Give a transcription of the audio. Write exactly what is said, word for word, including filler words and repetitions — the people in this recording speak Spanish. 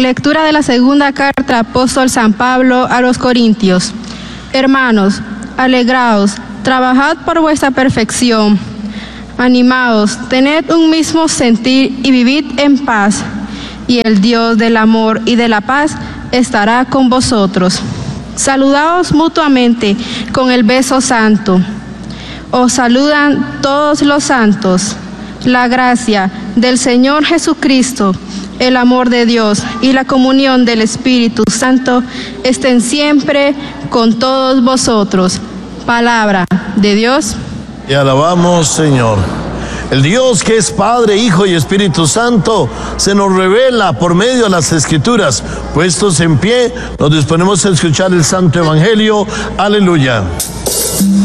Lectura de la segunda carta del apóstol San Pablo a los Corintios. Hermanos, alegraos, trabajad por vuestra perfección, animaos, tened un mismo sentir y vivid en paz, y el Dios del amor y de la paz estará con vosotros. Saludaos mutuamente con el beso santo. Os saludan todos los santos. La gracia del Señor Jesucristo, el amor de Dios y la comunión del Espíritu Santo estén siempre con todos vosotros. Palabra de Dios. Te alabamos, Señor. El Dios que es Padre, Hijo y Espíritu Santo se nos revela por medio de las Escrituras. Puestos en pie, nos disponemos a escuchar el Santo Evangelio. Aleluya.